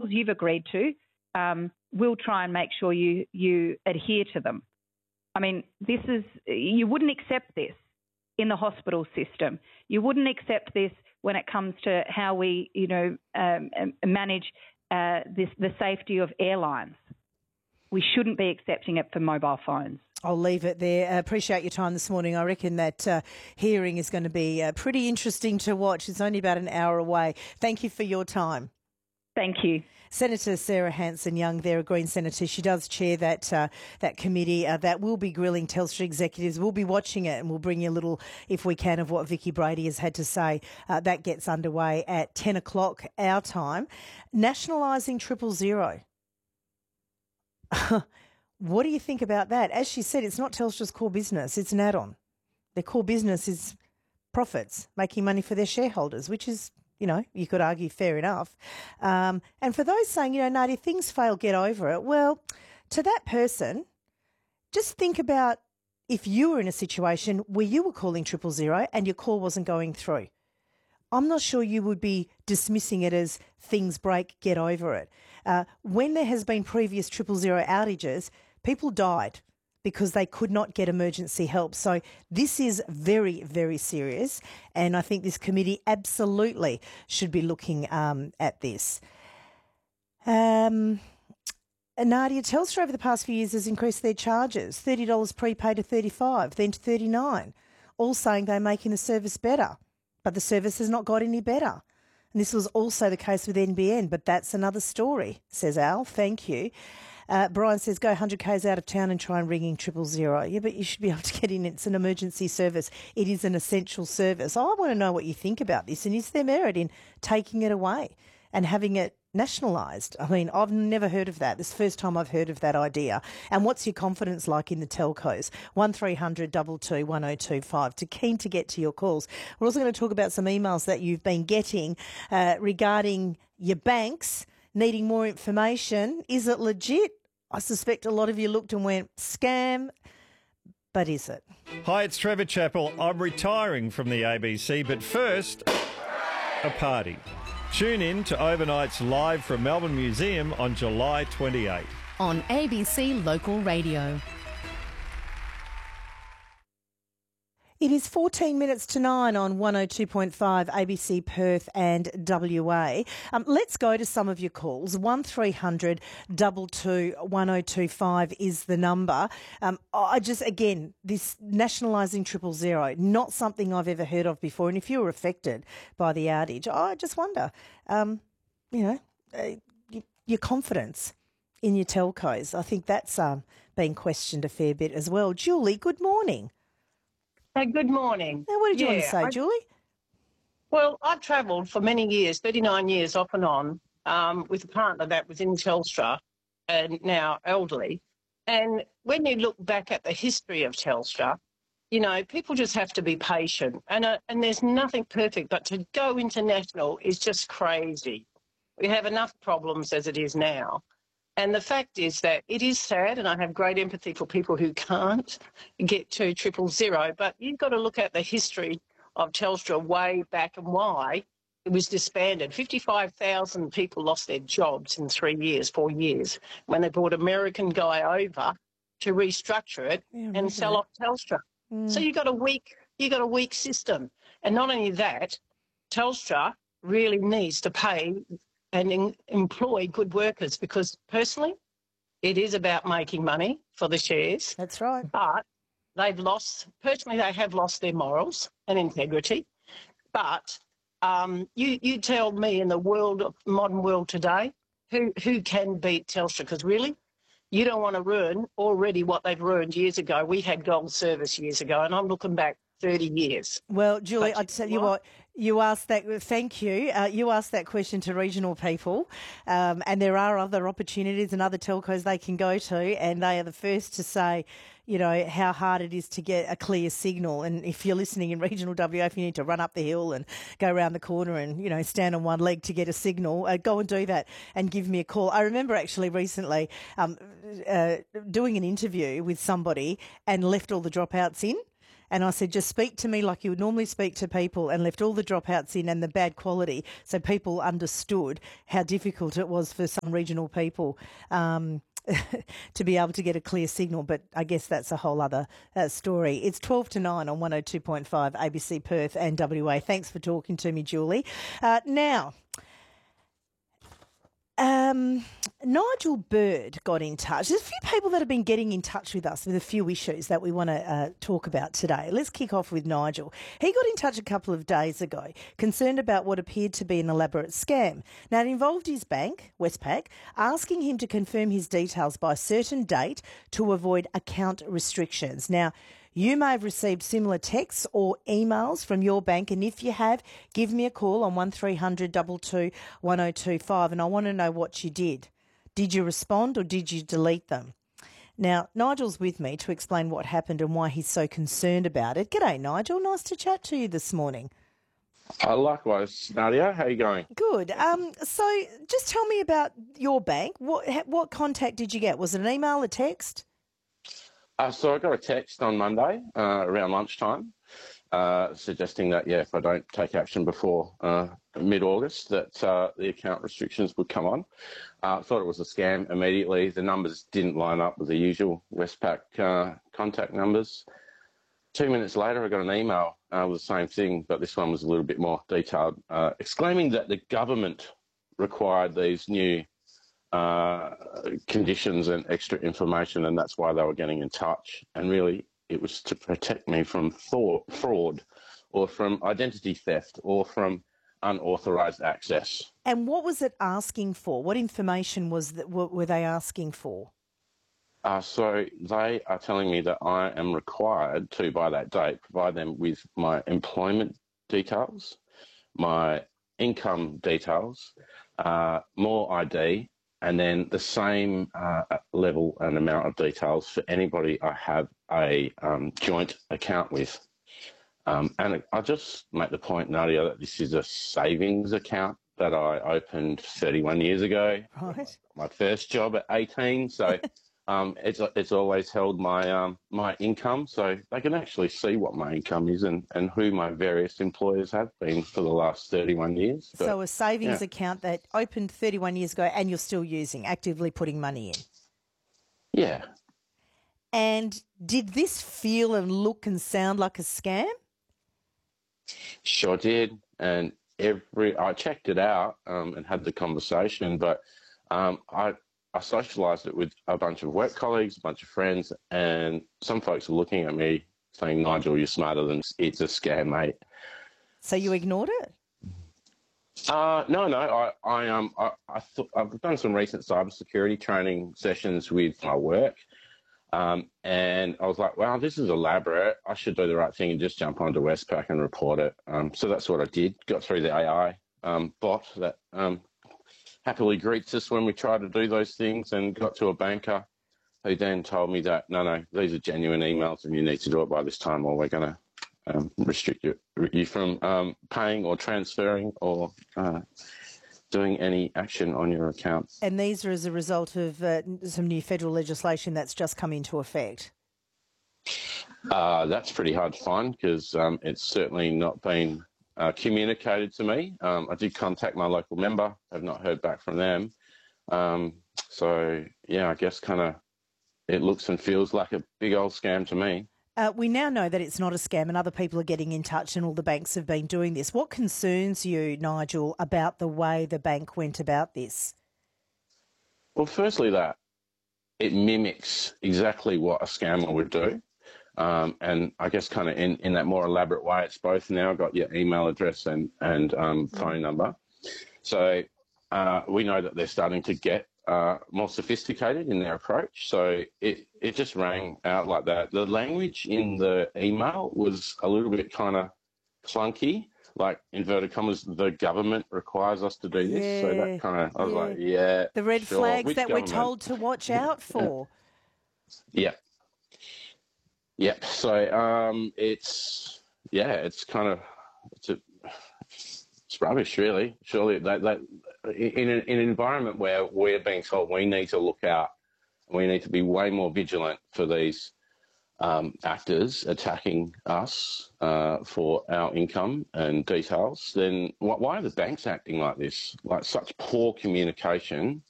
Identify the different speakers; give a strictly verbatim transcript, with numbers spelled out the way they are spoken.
Speaker 1: rules you've agreed to, um, we'll try and make sure you, you adhere to them. I mean, this is, you wouldn't accept this in the hospital system. You wouldn't accept this when it comes to how we, you know, um, manage uh, this, the safety of airlines. We shouldn't be accepting it for mobile phones.
Speaker 2: I'll leave it there. I appreciate your time this morning. I reckon that uh, hearing is going to be uh, pretty interesting to watch. It's only about an hour away. Thank you for your time.
Speaker 1: Thank you.
Speaker 2: Senator Sarah Hanson-Young there, a Green Senator. She does chair that uh, that committee uh, that will be grilling Telstra executives. We'll be watching it and we'll bring you a little, if we can, of what Vicky Brady has had to say. Uh, that gets underway at ten o'clock our time. Nationalising triple zero. What do you think about that? As she said, it's not Telstra's core business. It's an add-on. Their core business is profits, making money for their shareholders, which is, you know, you could argue fair enough. Um, and for those saying, you know, Nadia, things fail, get over it. Well, to that person, just think about if you were in a situation where you were calling triple zero and your call wasn't going through. I'm not sure you would be dismissing it as things break, get over it. Uh, when there has been previous triple zero outages, people died because they could not get emergency help. So this is very, very serious, and I think this committee absolutely should be looking um, at this. Um, Nadia, Telstra over the past few years has increased their charges, thirty dollars prepaid to thirty-five dollars, then to thirty-nine dollars, all saying they're making the service better, but the service has not got any better. And this was also the case with N B N, but that's another story, says Al. Thank you. Uh, Brian says, go one hundred kays out of town and try and ring in triple zero. Yeah, but you should be able to get in. It's an emergency service. It is an essential service. I want to know what you think about this, and is there merit in taking it away and having it nationalised? I mean, I've never heard of that. This is the first time I've heard of that idea. And what's your confidence like in the telcos? one three hundred two two one oh two five. Too keen to get to your calls. We're also going to talk about some emails that you've been getting uh, regarding your banks needing more information. Is it legit? I suspect a lot of you looked and went, scam, but is it?
Speaker 3: Hi, it's Trevor Chappell. I'm retiring from the A B C, but first, a party. Tune in to Overnight's live from Melbourne Museum on July twenty-eighth.
Speaker 4: On A B C Local Radio.
Speaker 2: It is fourteen minutes to nine on one oh two point five A B C Perth and W A. Um, let's go to some of your calls. one three hundred two two one oh two five is the number. Um, I just, again, this nationalising triple zero, not something I've ever heard of before. And if you were affected by the outage, I just wonder, um, you know, uh, your confidence in your telcos. I think that's um, being questioned a fair bit as well. Julie, good morning.
Speaker 5: Hey, good morning.
Speaker 2: Now, what did you
Speaker 5: yeah,
Speaker 2: want to say,
Speaker 5: I,
Speaker 2: Julie?
Speaker 5: Well, I've travelled for many years, thirty-nine years off and on, um, with a partner that was in Telstra and now elderly. And when you look back at the history of Telstra, you know, people just have to be patient. And, uh, and there's nothing perfect, but to go international is just crazy. We have enough problems as it is now. And the fact is that it is sad, and I have great empathy for people who can't get to triple zero, but you've got to look at the history of Telstra way back and why it was disbanded. fifty-five thousand people lost their jobs in three years, four years, when they brought an American guy over to restructure it yeah, and sell off Telstra. Mm. So you got a weak, you got a weak system. And not only that, Telstra really needs to pay and in, employ good workers, because personally, it is about making money for the shares.
Speaker 2: That's right.
Speaker 5: But they've lost, personally, they have lost their morals and integrity. But um, you, you tell me in the world, of modern world today, who, who can beat Telstra? Because really, you don't want to ruin already what they've ruined years ago. We had gold service years ago, and I'm looking back thirty years.
Speaker 2: Well, Julie, I tell you what, you asked that, thank you, uh, you asked that question to regional people, um, and there are other opportunities and other telcos they can go to, and they are the first to say, you know, how hard it is to get a clear signal. And if you're listening in regional W A, if you need to run up the hill and go around the corner and, you know, stand on one leg to get a signal, uh, go and do that and give me a call. I remember actually recently um, uh, doing an interview with somebody and left all the dropouts in. And I said, just speak to me like you would normally speak to people, and left all the dropouts in and the bad quality so people understood how difficult it was for some regional people um, to be able to get a clear signal. But I guess that's a whole other uh, story. It's twelve to nine on one oh two point five A B C Perth and W A. Thanks for talking to me, Julie. Uh, now... Um, Nigel Bird got in touch. There's a few people that have been getting in touch with us with a few issues that we want to uh, talk about today. Let's kick off with Nigel. He got in touch a couple of days ago, concerned about what appeared to be an elaborate scam. Now, it involved his bank, Westpac, asking him to confirm his details by a certain date to avoid account restrictions. Now, you may have received similar texts or emails from your bank, and if you have, give me a call on one three hundred two two one oh two five, and I want to know what you did. Did you respond or did you delete them? Now, Nigel's with me to explain what happened and why he's so concerned about it. G'day, Nigel. Nice to chat to you this morning.
Speaker 6: Uh, likewise, Nadia. How are you going?
Speaker 2: Good. Um, so just tell me about your bank. What, what contact did you get? Was it an email, a text?
Speaker 6: Uh, so I got a text on Monday uh, around lunchtime uh, suggesting that, yeah, if I don't take action before uh, mid-August, that uh, the account restrictions would come on. I uh, thought it was a scam immediately. The numbers didn't line up with the usual Westpac uh, contact numbers. Two minutes later, I got an email uh, with the same thing, but this one was a little bit more detailed, uh, exclaiming that the government required these new uh, conditions and extra information, and that's why they were getting in touch. And really, it was to protect me from fraud or from identity theft or from unauthorised access.
Speaker 2: And what was it asking for? What information was that were they asking for?
Speaker 6: Uh, so they are telling me that I am required to, by that date, provide them with my employment details, my income details, uh, more I D, and then the same uh, level and amount of details for anybody I have a um, joint account with. Um, and I'll just make the point, Nadia, that this is a savings account that I opened thirty-one years ago.
Speaker 2: Right.
Speaker 6: My first job at eighteen, so um, it's it's always held my um, my income, so they can actually see what my income is and, and who my various employers have been for the last thirty-one years. But,
Speaker 2: so a savings
Speaker 6: yeah.
Speaker 2: account that opened thirty-one years ago and you're still using, actively putting money in.
Speaker 6: Yeah.
Speaker 2: And did this feel and look and sound like a scam?
Speaker 6: Sure did, and every I checked it out um, and had the conversation, but um, I I socialised it with a bunch of work colleagues, a bunch of friends, and some folks were looking at me saying, "Nigel, you're smarter than it's a scam, mate."
Speaker 2: So you ignored it?
Speaker 6: Uh, no, no. I I um I, I th- I've done some recent cybersecurity training sessions with my work. Um, and I was like, wow, this is elaborate. I should do the right thing and just jump onto Westpac and report it. Um, so that's what I did. Got through the A I um, bot that um, happily greets us when we try to do those things, and got to a banker who then told me that, no, no, these are genuine emails and you need to do it by this time or we're going to um, restrict you, you from um, paying or transferring or uh, doing any action on your account.
Speaker 2: And these are as a result of uh, some new federal legislation that's just come into effect?
Speaker 6: Uh, that's pretty hard to find because um, it's certainly not been uh, communicated to me. Um, I did contact my local member. I've not heard back from them. Um, so, yeah, I guess kind of it looks and feels like a big old scam to me.
Speaker 2: Uh, we now know that it's not a scam and other people are getting in touch and all the banks have been doing this. What concerns you, Nigel, about the way the bank went about this?
Speaker 6: Well, firstly, that it mimics exactly what a scammer would do. Um, and I guess kind of in, in that more elaborate way, it's both now got your email address and, and um, phone number. So uh, we know that they're starting to get Uh, more sophisticated in their approach. So it, it just rang out like that. The language in the email was a little bit kind of clunky, like inverted commas, the government requires us to do this.
Speaker 2: Yeah,
Speaker 6: so that kind of, I was
Speaker 2: yeah.
Speaker 6: like, yeah.
Speaker 2: The red
Speaker 6: sure.
Speaker 2: flags
Speaker 6: Which
Speaker 2: that
Speaker 6: government?
Speaker 2: we're told to watch out for.
Speaker 6: Yeah. Yeah. So um, it's, yeah, it's kind of, it's a, it's rubbish, really. Surely that, that in, an, in an environment where we're being told we need to look out, we need to be way more vigilant for these um, actors attacking us uh, for our income and details, then wh- why are the banks acting like this? Like such poor communication